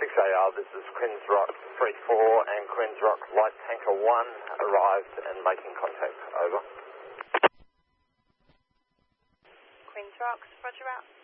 6AR, this is Queen's Rock 34 and Queen's Rock Light Tanker 1 arrived and making contact. Over. Queen's Rocks, roger out.